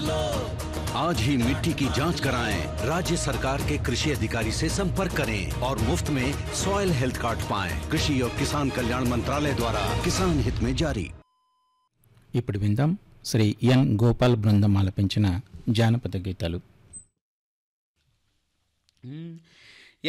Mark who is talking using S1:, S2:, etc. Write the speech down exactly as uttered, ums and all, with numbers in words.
S1: लो। आज ही मिट्टी की जांच कराएं। राज्य सरकार के कृषि अधिकारी से संपर्क करें और मुफ्त में सॉइल हेल्थ कार्ड पाएं। कृषि और किसान कल्याण मंत्रालय द्वारा किसान हित में जारी।
S2: ఇప్పుడు విందాం శ్రీ ఎన్ గోపాల్ బృందం ఆలపించిన జానపద గీతాలు.